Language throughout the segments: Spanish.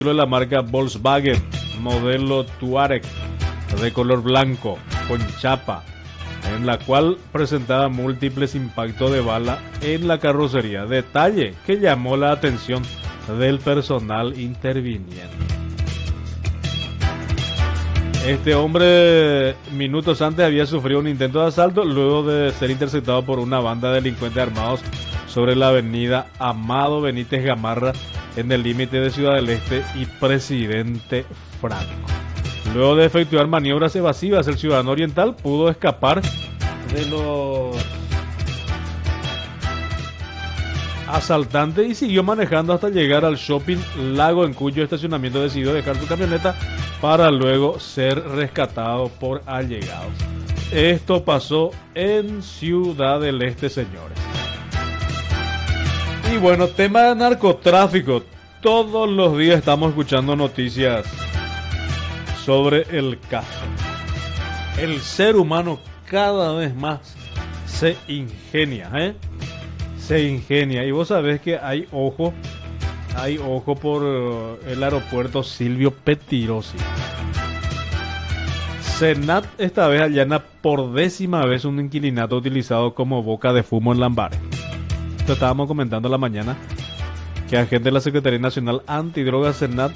de la marca Volkswagen, modelo Touareg, de color blanco, con chapa, en la cual presentaba múltiples impactos de bala en la carrocería, detalle que llamó la atención del personal interviniente. Este hombre minutos antes había sufrido un intento de asalto luego de ser interceptado por una banda de delincuentes armados sobre la avenida Amado Benítez Gamarra en el límite de Ciudad del Este y Presidente Franco. Luego de efectuar maniobras evasivas, el ciudadano oriental pudo escapar de los asaltantes y siguió manejando hasta llegar al shopping Lago, en cuyo estacionamiento decidió dejar su camioneta para luego ser rescatado por allegados. Esto pasó en Ciudad del Este, señores. Y bueno, tema de narcotráfico. Todos los días estamos escuchando noticias sobre el caso. El ser humano cada vez más se ingenia, se ingenia. Y vos sabés que hay ojo por el aeropuerto Silvio Pettirossi. Senat esta vez allana por 10ª vez un inquilinato utilizado como boca de fumo en Lambares. Esto estábamos comentando la mañana, que agentes de la Secretaría Nacional Antidrogas, Senat,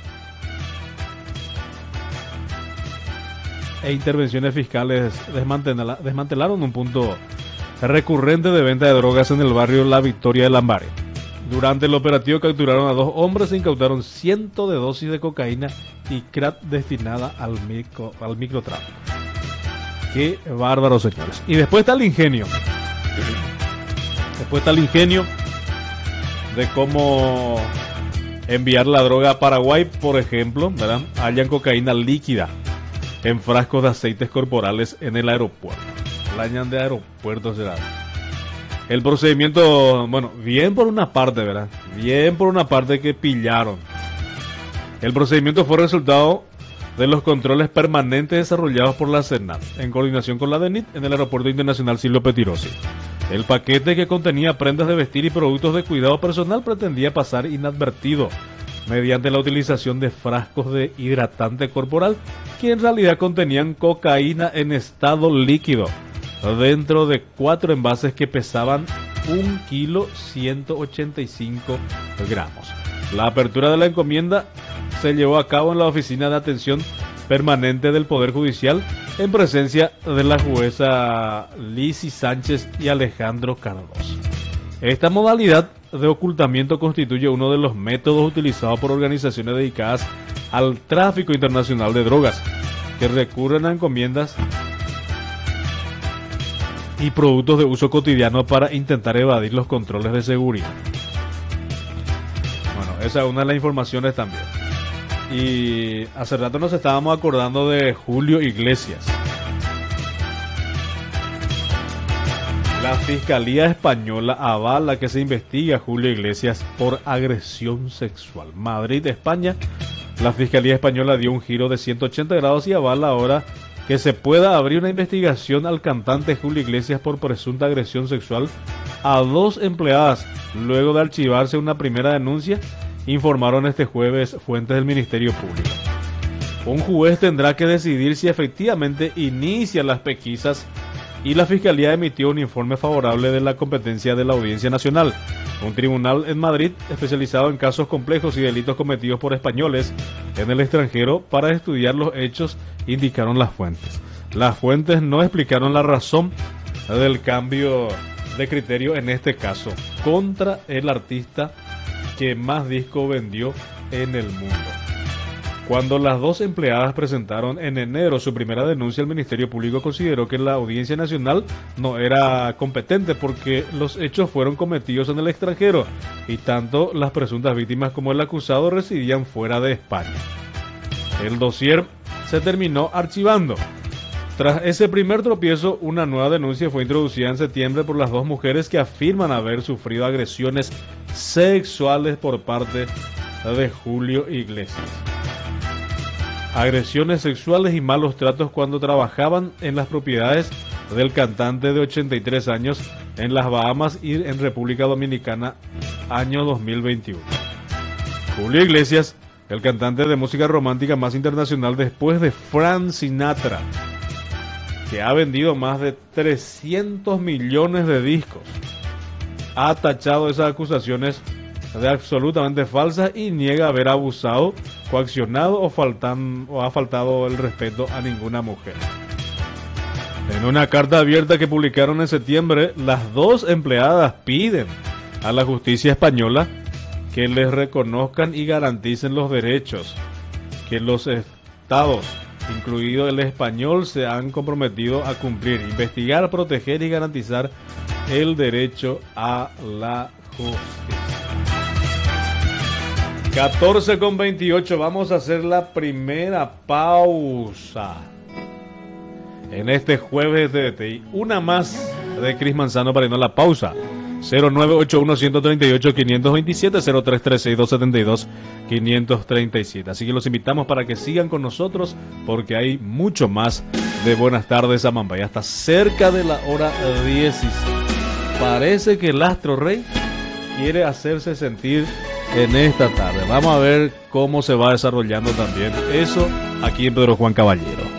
e intervenciones fiscales desmantelaron un punto recurrente de venta de drogas en el barrio La Victoria de Lambares. Durante el operativo capturaron a 2 hombres e incautaron cientos de dosis de cocaína y crack destinada al microtráfico. Qué bárbaro, señores. Y después está el ingenio. Después está el ingenio de cómo enviar la droga a Paraguay, por ejemplo, ¿verdad? Hallan cocaína líquida en frascos de aceites corporales en el aeropuerto. Lañan de aeropuerto será. El procedimiento, bueno, bien por una parte, ¿verdad? Bien por una parte que pillaron. El procedimiento fue resultado de los controles permanentes desarrollados por la Senat, en coordinación con la DENIT, en el Aeropuerto Internacional Silvio Pettirossi. El paquete, que contenía prendas de vestir y productos de cuidado personal, pretendía pasar inadvertido mediante la utilización de frascos de hidratante corporal que en realidad contenían cocaína en estado líquido, dentro de 4 envases que pesaban 1 kilo 185 gramos. La apertura de la encomienda se llevó a cabo en la Oficina de Atención Permanente del Poder Judicial, en presencia de la jueza Lizzy Sánchez y Alejandro Cardoso. Esta modalidad de ocultamiento constituye uno de los métodos utilizados por organizaciones dedicadas al tráfico internacional de drogas, que recurren a encomiendas y productos de uso cotidiano para intentar evadir los controles de seguridad. Bueno, esa es una de las informaciones también. Y hace rato nos estábamos acordando de Julio Iglesias. La Fiscalía Española avala que se investiga a Julio Iglesias por agresión sexual. Madrid, España. La Fiscalía Española dio un giro de 180 grados y avala ahora que se pueda abrir una investigación al cantante Julio Iglesias por presunta agresión sexual a 2 empleadas, luego de archivarse una primera denuncia, informaron este jueves fuentes del Ministerio Público. Un juez tendrá que decidir si efectivamente inicia las pesquisas, y la Fiscalía emitió un informe favorable de la competencia de la Audiencia Nacional, un tribunal en Madrid especializado en casos complejos y delitos cometidos por españoles en el extranjero, para estudiar los hechos, indicaron las fuentes. Las fuentes no explicaron la razón del cambio de criterio en este caso contra el artista que más disco vendió en el mundo. Cuando las 2 empleadas presentaron en enero su primera denuncia, el Ministerio Público consideró que la Audiencia Nacional no era competente porque los hechos fueron cometidos en el extranjero y tanto las presuntas víctimas como el acusado residían fuera de España. El dossier se terminó archivando. Tras ese primer tropiezo, una nueva denuncia fue introducida en septiembre por las 2 mujeres que afirman haber sufrido agresiones sexuales por parte de Julio Iglesias. Agresiones sexuales y malos tratos cuando trabajaban en las propiedades del cantante de 83 años en las Bahamas y en República Dominicana, año 2021. Julio Iglesias el cantante de música romántica más internacional después de Frank Sinatra, que ha vendido más de 300 millones de discos, ha tachado esas acusaciones de absolutamente falsas y niega haber abusado, coaccionado o ha faltado el respeto a ninguna mujer. En una carta abierta que publicaron en septiembre, las dos empleadas piden a la justicia española que les reconozcan y garanticen los derechos que los estados, incluido el español, se han comprometido a cumplir, investigar, proteger y garantizar el derecho a la justicia. 14:28, vamos a hacer la primera pausa en este jueves de DTI. Una más de Cris Manzano para irnos a la pausa. 0981-138-527, 0336-272-537. Así que los invitamos para que sigan con nosotros porque hay mucho más de Buenas tardes Amambay. Hasta cerca de la hora 16. Parece que el Astro Rey quiere hacerse sentir en esta tarde. Vamos a ver cómo se va desarrollando también eso aquí en Pedro Juan Caballero.